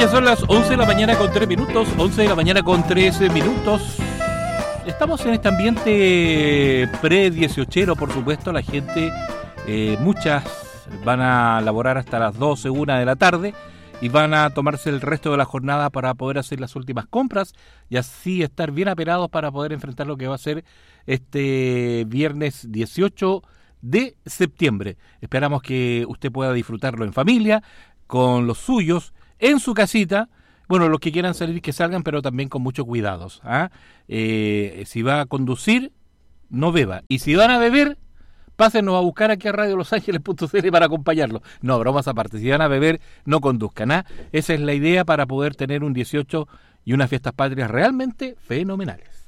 ya son las 11 de la mañana con 3 minutos, 11 de la mañana con 13 minutos. Estamos en este ambiente pre-18, por supuesto, la gente, muchas van a laborar hasta las 12, 1 de la tarde y van a tomarse el resto de la jornada para poder hacer las últimas compras y así estar bien aperados para poder enfrentar lo que va a ser este viernes 18 de septiembre. Esperamos que usted pueda disfrutarlo en familia, con los suyos, en su casita. Bueno, los que quieran salir que salgan, pero también con muchos cuidados. Si va a conducir, no beba. Y si van a beber, pásenos a buscar aquí a radiolosangeles.cl para acompañarlo. No, bromas aparte. Si van a beber, no conduzcan. Esa es la idea para poder tener un 18 y unas fiestas patrias realmente fenomenales.